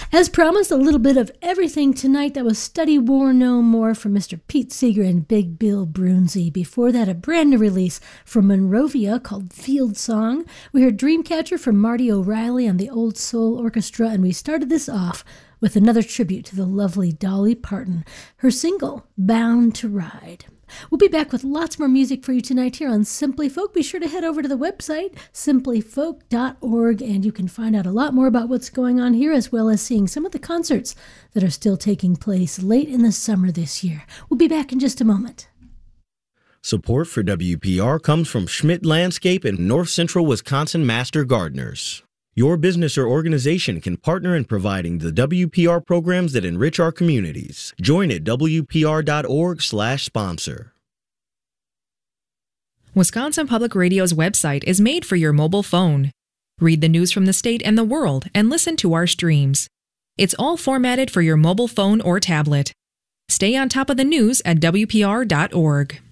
As promised, a little bit of everything tonight. That was Study War No More from Mr. Pete Seeger and Big Bill Broonzy. Before that, a brand new release from Monrovia called Field Song. We heard Dreamcatcher from Marty O'Reilly and the Old Soul Orchestra, and we started this off with another tribute to the lovely Dolly Parton, her single, Bound to Ride. We'll be back with lots more music for you tonight here on Simply Folk. Be sure to head over to the website, simplyfolk.org, and you can find out a lot more about what's going on here, as well as seeing some of the concerts that are still taking place late in the summer this year. We'll be back in just a moment. Support for WPR comes from Schmidt Landscape and North Central Wisconsin Master Gardeners. Your business or organization can partner in providing the WPR programs that enrich our communities. Join at WPR.org/sponsor. Wisconsin Public Radio's website is made for your mobile phone. Read the news from the state and the world and listen to our streams. It's all formatted for your mobile phone or tablet. Stay on top of the news at WPR.org.